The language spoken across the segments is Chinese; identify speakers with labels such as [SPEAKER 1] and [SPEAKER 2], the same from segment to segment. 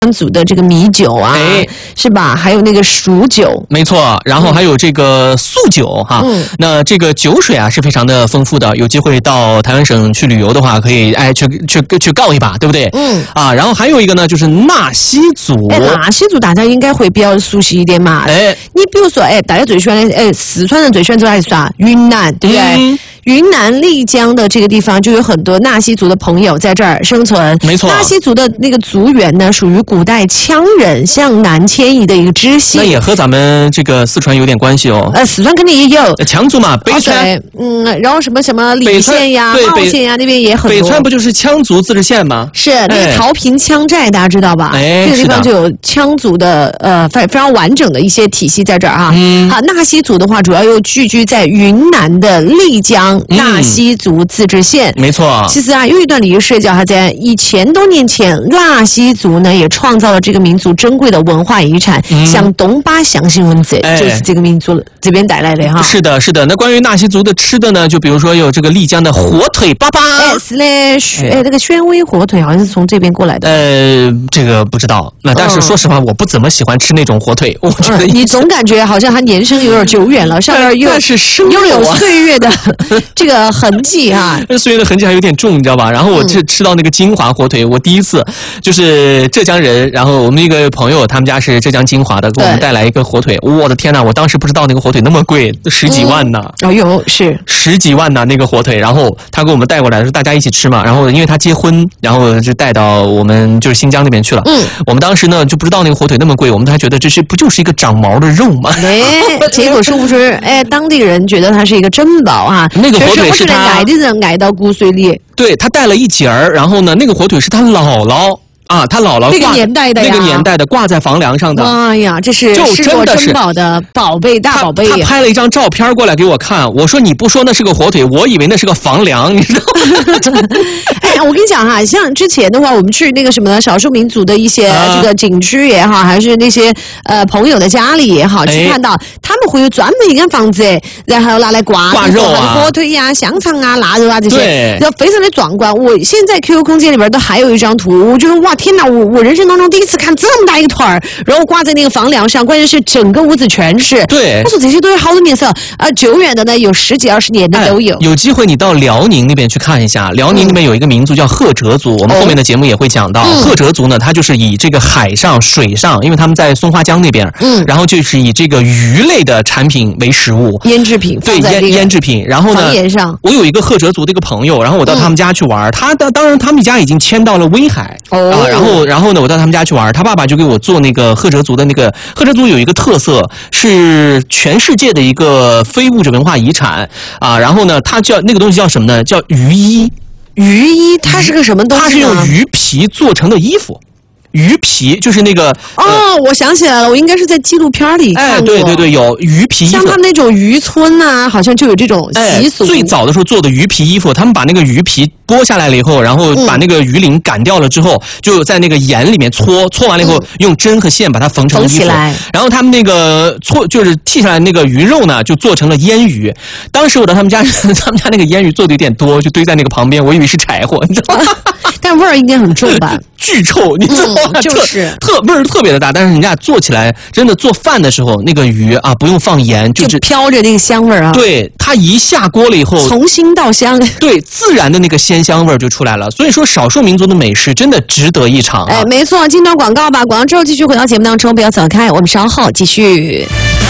[SPEAKER 1] 族的这个米酒啊，是吧？还有那个蜀酒，
[SPEAKER 2] 没错。然后还有这个素酒哈，那这个酒水啊是非常的丰富的。有机会到台湾省去旅游的话，可以去告一把，对不对？然后还有一个呢，就是纳西族。
[SPEAKER 1] 纳西族大家应该会比较熟悉一点嘛。你比如说，大家最喜欢的，四川人最喜欢走哪里耍？云南，对不对？云南丽江的这个地方就有很多纳西族的朋友在这儿生存。
[SPEAKER 2] 没错，
[SPEAKER 1] 纳西族的那个族源呢，属于古代羌人向南迁移的一个支系。
[SPEAKER 2] 那也和咱们这个四川有点关系哦。
[SPEAKER 1] 四川肯定也有
[SPEAKER 2] 羌族嘛，北川。
[SPEAKER 1] 然后什么澧县呀、茂县呀，那边也很多。
[SPEAKER 2] 北川不就是羌族自治县吗？
[SPEAKER 1] 是那个桃坪羌寨，大家知道吧？这个地方就有羌族的非常完整的一些体系在这儿哈。好，纳西族的话，主要又聚居在云南的丽江。纳西族自治县，
[SPEAKER 2] 没错。
[SPEAKER 1] 其实啊，有一段历史叫在1000多年前，纳西族呢也创造了这个民族珍贵的文化遗产，像东巴象形文字，就是这个民族这边带来的哈。
[SPEAKER 2] 是的，是的。那关于纳西族的吃的呢，就比如说有这个丽江的火腿粑粑，
[SPEAKER 1] 是嘞，那个宣威火腿好像是从这边过来的。
[SPEAKER 2] 这个不知道。那但是说实话，我不怎么喜欢吃那种火腿，我觉得
[SPEAKER 1] 你总感觉好像它年生有点久远了，上面又有岁月的。这个痕迹啊，
[SPEAKER 2] 岁月的痕迹还有点重，你知道吧？然后我吃到那个金华火腿，我第一次就是浙江人，然后我们一个朋友他们家是浙江金华的，给我们带来一个火腿，我的天哪！我当时不知道那个火腿那么贵，10几万呢。
[SPEAKER 1] 是
[SPEAKER 2] 10几万呢那个火腿，然后他给我们带过来，说大家一起吃嘛。然后因为他结婚，然后就带到我们就是新疆那边去了。我们当时呢就不知道那个火腿那么贵，我们还觉得不就是一个长毛的肉吗？
[SPEAKER 1] 结果殊不知，当地人觉得它是一个珍宝啊。
[SPEAKER 2] 那个火腿是他
[SPEAKER 1] 爱的人爱到骨髓里。
[SPEAKER 2] 对，他带了一截儿，然后呢，那个火腿是他姥姥。他姥姥
[SPEAKER 1] 那个年代的
[SPEAKER 2] 挂在房梁上的。
[SPEAKER 1] 哎呀，这是视若珍宝的宝贝大宝贝。
[SPEAKER 2] 他拍了一张照片过来给我看，我说你不说那是个火腿，我以为那是个房梁，你知道吗？
[SPEAKER 1] 我跟你讲哈，像之前的话，我们去那个什么少数民族的一些这个景区也好，还是那些朋友的家里也好，去看到他们会有专门一间房子，然后拿来挂
[SPEAKER 2] 肉啊、
[SPEAKER 1] 火腿呀、香肠啊、腊肉啊这些，然后非常的壮观。我现在 QQ 空间里边都还有一张图，我觉得哇天哪，我人生当中第一次看这么大一个团儿，然后挂在那个房梁上，关键是整个屋子全是。
[SPEAKER 2] 对，
[SPEAKER 1] 我说这些都是好多年色久远的呢，有10几20年的都有。
[SPEAKER 2] 有机会你到辽宁那边去看一下，辽宁那边有一个民族叫赫哲族，我们后面的节目也会讲到。赫哲族呢，它就是以这个海上、水上，因为他们在松花江那边，然后就是以这个鱼类的产品为食物，
[SPEAKER 1] 腌制品。
[SPEAKER 2] 对，腌制品。然后呢，我有一个赫哲族的一个朋友，然后我到他们家去玩，当然他们家已经迁到了威海然后呢，我到他们家去玩，他爸爸就给我做那个赫哲族的那个。赫哲族有一个特色，是全世界的一个非物质文化遗产然后呢，它叫那个东西叫什么呢？叫鱼衣。
[SPEAKER 1] 鱼衣它是个什么东西？
[SPEAKER 2] 它是用鱼皮做成的衣服。鱼皮就是那个
[SPEAKER 1] 我想起来了，我应该是在纪录片里看过。
[SPEAKER 2] 对，有鱼皮衣服，
[SPEAKER 1] 像他们那种渔村啊，好像就有这种习俗。
[SPEAKER 2] 最早的时候做的鱼皮衣服，他们把那个鱼皮剥下来了以后，然后把那个鱼鳞擀掉了之后，就在那个盐里面搓完了以后，用针和线把它缝成衣服。然后他们那个就是剔下来那个鱼肉呢，就做成了腌鱼。当时我到他们家那个腌鱼做的有点多，就堆在那个旁边，我以为是柴火，你知道吗？
[SPEAKER 1] 但味儿应该很重吧？
[SPEAKER 2] 巨臭，你知道吗？
[SPEAKER 1] 就是
[SPEAKER 2] 味儿特别的大，但是人家做起来真的做饭的时候，那个鱼不用放盐，
[SPEAKER 1] 就飘着那个香味儿啊。
[SPEAKER 2] 对，它一下锅了以后，
[SPEAKER 1] 从腥到香，
[SPEAKER 2] 对，自然的那个鲜香味儿就出来了。所以说，少数民族的美食真的值得一尝
[SPEAKER 1] 没错，进段广告吧，广告之后继续回到节目当中，不要走开，我们稍后继续。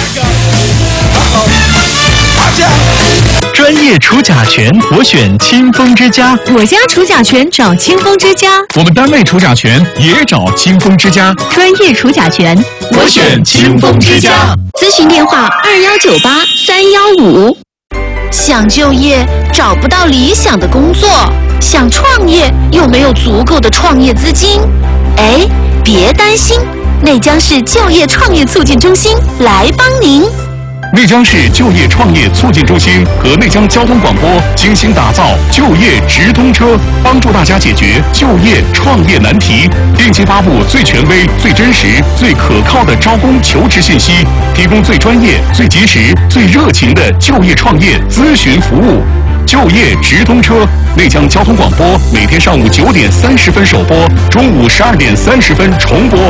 [SPEAKER 3] 专业除甲醛，我选清风之家。
[SPEAKER 4] 我家除甲醛找清风之家。
[SPEAKER 3] 我们单位除甲醛也找清风之家。
[SPEAKER 4] 专业除甲醛，
[SPEAKER 3] 我选清风之家。
[SPEAKER 4] 咨询电话2198-315。想就业找不到理想的工作，想创业又没有足够的创业资金。别担心，内江市就业创业促进中心来帮您。
[SPEAKER 3] 内江市就业创业促进中心和内江交通广播精心打造就业直通车，帮助大家解决就业创业难题，定期发布最权威、最真实、最可靠的招工求职信息，提供最专业、最及时、最热情的就业创业咨询服务。 就业直通车。内江交通广播每天上午9点30分首播，中午12点30分重播。